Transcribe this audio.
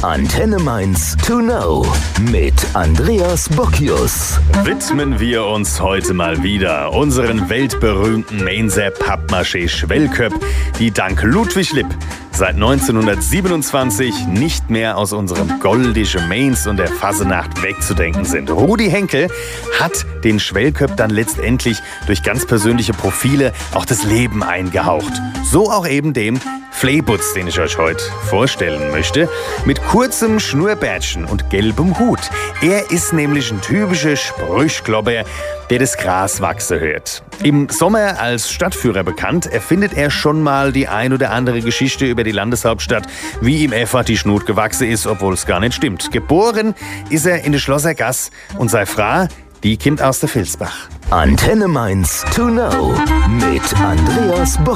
Antenne Mainz to know mit Andreas Bocchius. Widmen wir uns heute mal wieder unseren weltberühmten Mainzer Pappmaché-Schwellköpp, die dank Ludwig Lipp seit 1927 nicht mehr aus unserem goldischen Mainz und der Fasenacht wegzudenken sind. Rudi Henkel hat den Schwellköpp dann letztendlich durch ganz persönliche Profile auch das Leben eingehaucht. So auch eben dem Fleebutz, den ich euch heute vorstellen möchte, mit kurzem Schnurrbärtchen und gelbem Hut. Er ist nämlich ein typischer Sprüchklopper, der das Gras wachsen hört. Im Sommer als Stadtführer bekannt, erfindet er schon mal die ein oder andere Geschichte über die Landeshauptstadt, wie ihm einfach die Schnut gewachsen ist, obwohl es gar nicht stimmt. Geboren ist er in der Schlossergasse und seine Frau, die kommt aus der Vilsbach. Antenne Mainz to know mit Andreas Bocchius.